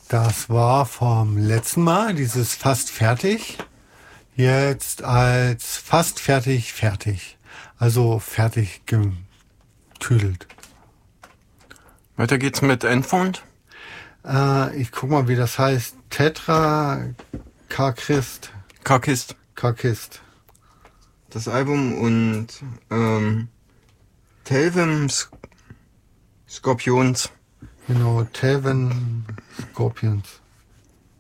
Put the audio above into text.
Das war vom letzten Mal, dieses fast fertig. Jetzt als fast fertig. Also fertig getüdelt. Weiter geht's mit Enfant. Ich guck mal, wie das heißt. Tetra Karkist. Karkist. Das Album und Telvim Scorpions. Genau, Telven Scorpions.